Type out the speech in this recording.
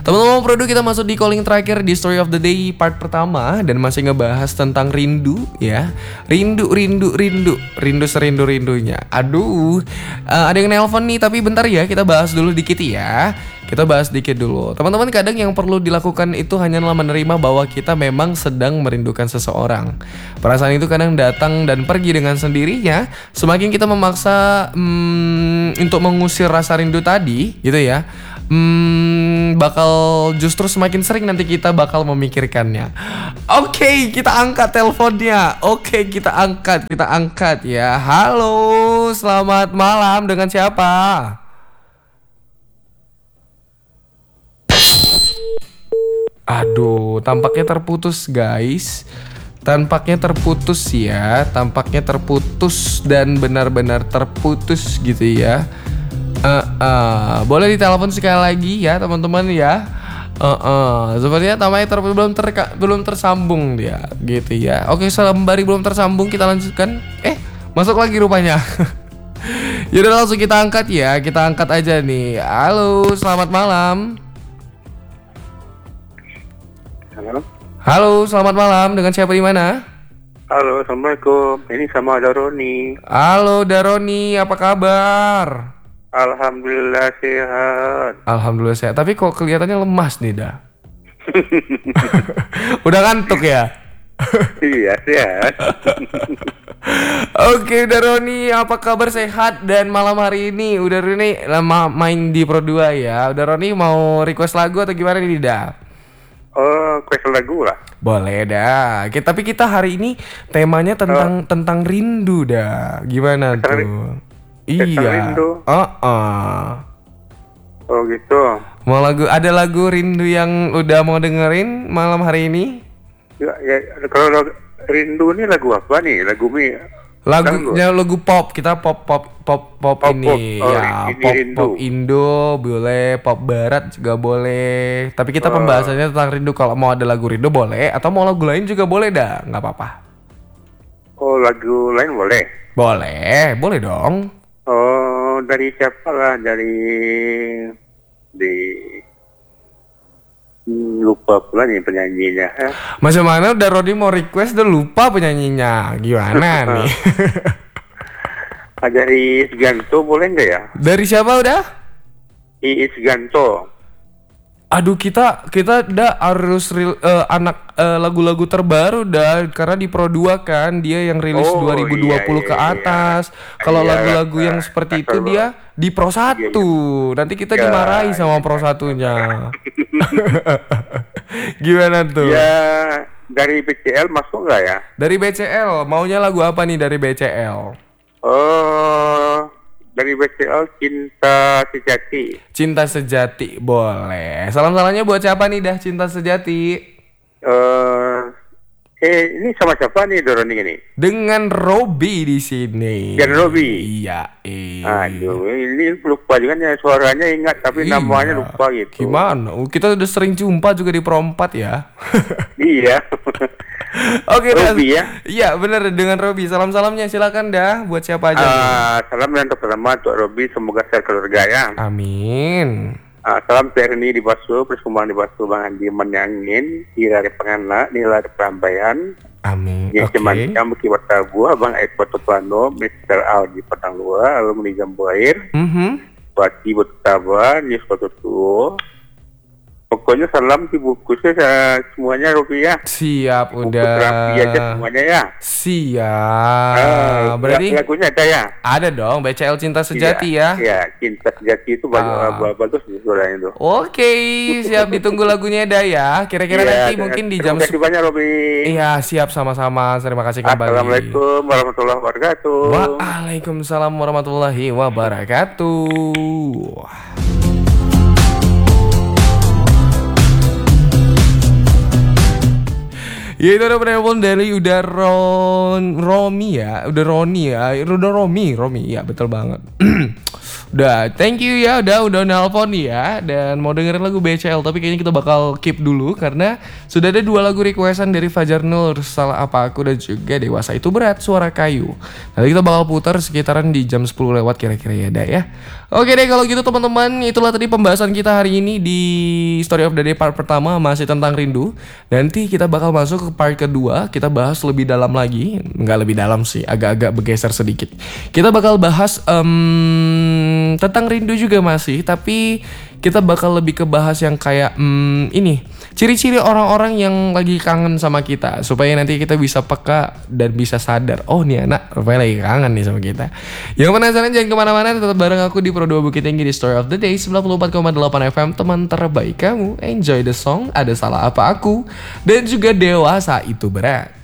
Teman-teman produk, kita masuk di calling terakhir di Story of the Day part pertama dan masih ngebahas tentang rindu ya. Rindu serindu-rindunya. Aduh, ada yang nelpon nih, tapi bentar ya, kita bahas dulu dikit ya. Kita bahas dikit dulu. Teman-teman, kadang yang perlu dilakukan itu hanyalah menerima bahwa kita memang sedang merindukan seseorang. Perasaan itu kadang datang dan pergi dengan sendirinya. Semakin kita memaksa untuk mengusir rasa rindu tadi, gitu ya, bakal justru semakin sering nanti kita bakal memikirkannya. Oke, kita angkat teleponnya. Oke, kita angkat ya. Halo, selamat malam, dengan siapa? Aduh, tampaknya terputus guys. Tampaknya terputus ya. Tampaknya terputus dan benar-benar terputus gitu ya. Boleh ditelepon sekali lagi ya teman-teman ya. Sepertinya tampaknya belum tersambung dia gitu ya. Oke, sembari belum tersambung kita lanjutkan. Masuk lagi rupanya. Yaudah, langsung kita angkat ya. Kita angkat aja nih. Halo, selamat malam. Halo, selamat malam. Dengan siapa di mana? Halo, assalamualaikum. Ini sama Daroni. Halo Daroni, apa kabar? Alhamdulillah sehat. Alhamdulillah sehat. Tapi kok kelihatannya lemas nih, dah. Udah ngantuk ya? Iya, sehat. Oke, Daroni, apa kabar, sehat? Dan malam hari ini udah Roni lama main di Pro 2 ya. Udah Roni mau request lagu atau gimana nih, dah? Oh, quest lagu lah. Boleh dah. Tapi kita hari ini temanya tentang rindu dah. Gimana tuh? Iya. Rindu. Oh gitu. Ada lagu rindu yang udah mau dengerin malam hari ini? Ya, kalau rindu ini lagu apa nih? Lagu Lagu pop, kita pop ini pop. ya, pop Indo boleh, pop barat juga boleh. Tapi kita pembahasannya tentang rindu. Kalau mau ada lagu rindu boleh, atau mau lagu lain juga boleh dah, nggak apa-apa. Oh, lagu lain boleh? Boleh dong. Oh, dari siapa lah? Lupa pula nih penyanyinya. Macam mana udah Rodi mau request udah lupa penyanyinya. Gimana nih? Dari Ganto boleh nggak ya? Dari siapa udah? Iis Ganto. Aduh, kita udah harus lagu-lagu terbaru dah, karena di Pro 2 kan dia yang rilis 2020 ke atas. Kalau lagu-lagu yang seperti itu dia di Pro 1. Nanti kita dimarahi sama Pro 1-nya. Gimana tuh? Ya, dari BCL masuk nggak ya? Dari BCL, maunya lagu apa nih dari BCL? Oh, dari BCL Cinta Sejati. Cinta Sejati, boleh. Salam-salamnya buat siapa nih dah, Cinta Sejati? Ini sama siapa nih Doroni ini? Dengan Robi di sini. Dan Robi? Iya. Aduh, ini lupa juga nih suaranya, ingat tapi namanya lupa gitu. Gimana? Kita udah sering jumpa juga di Pro 4 ya. Iya. Oke, Robi ya? Iya, bener, dengan Robi. Salam-salamnya silakan dah buat siapa aja. Salam yang pertama untuk Robi, semoga sehat keluarga ya. Amin. Salam Perni di Basu, persembahan di Basu, Bang Andi Menangin, Ira di Pengana, Nila di Perambayan. Amin. Yang macam Kibat Tabuah, Bang Eko Tupano, Mr. Al di Padang Luar, Alumni Jambuair, Bati Butabah, Nis Kotutuo. Pokoknya salam di buku saya semuanya Robi ya. Siap, buku udah. Terapi aja semuanya ya. Siap. Berarti lagunya ada ya? Ada dong, BCL Cinta Sejati ya. Iya, Cinta Sejati itu bagus suaranya itu. Oke, siap, ditunggu lagunya dah ya. Kira-kira nanti mungkin di jam. Terima kasih banyak Robi. Iya, siap, sama-sama. Terima kasih kembali. Assalamualaikum warahmatullahi wabarakatuh. Waalaikumsalam warahmatullahi wabarakatuh. Ya, itu ada penelpon dari Romi ya. Udah Romi ya, betul banget. Udah, thank you ya, udah nelpon ya. Dan mau dengerin lagu BCL, tapi kayaknya kita bakal keep dulu karena sudah ada 2 lagu requestan dari Fajar Nur, Salah Apa Aku, dan juga Dewasa Itu Berat, Suara Kayu. Nanti kita bakal putar sekitaran di jam 10 lewat kira-kira ya, dah ya. Oke deh kalau gitu teman-teman, itulah tadi pembahasan kita hari ini di Story of the Day part pertama, masih tentang rindu. Nanti kita bakal masuk ke part kedua, kita bahas lebih dalam lagi. Nggak lebih dalam sih, agak-agak bergeser sedikit. Kita bakal bahas tentang rindu juga masih, tapi kita bakal lebih ke bahas yang kayak ini, ciri-ciri orang-orang yang lagi kangen sama kita, supaya nanti kita bisa peka dan bisa sadar, oh nih anak rupanya lagi kangen nih sama kita. Yang penasaran jangan kemana-mana, tetap bareng aku di Pro 2 Bukit Tinggi di Story of the Day 94,8 FM, teman terbaik kamu. Enjoy the song, ada salah apa aku, dan juga dewasa itu berat.